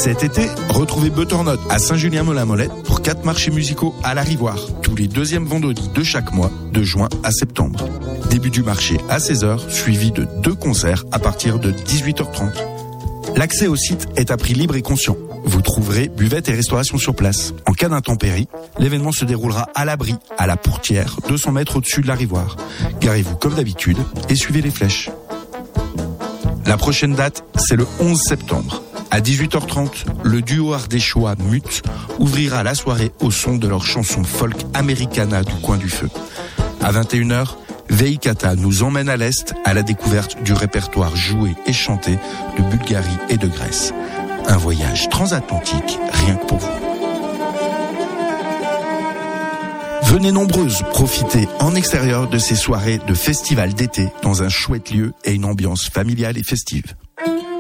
Cet été, retrouvez Butternut à Saint-Julien-Molin-Molette pour 4 marchés musicaux à la Rivoire, tous les deuxièmes vendredis de chaque mois, de juin à septembre. Début du marché à 16h, suivi de 2 concerts à partir de 18h30. L'accès au site est à prix libre et conscient. Vous trouverez buvette et restauration sur place. En cas d'intempérie, l'événement se déroulera à l'abri, à la Pourtière, 200 mètres au-dessus de la Rivoire. Garez-vous comme d'habitude et suivez les flèches. La prochaine date, c'est le 11 septembre. À 18h30, le duo ardéchois Mute ouvrira la soirée au son de leur chanson folk Americana du coin du feu. À 21h, Veikata nous emmène à l'Est à la découverte du répertoire joué et chanté de Bulgarie et de Grèce. Un voyage transatlantique, rien que pour vous. Venez nombreuses profiter en extérieur de ces soirées de festival d'été dans un chouette lieu et une ambiance familiale et festive.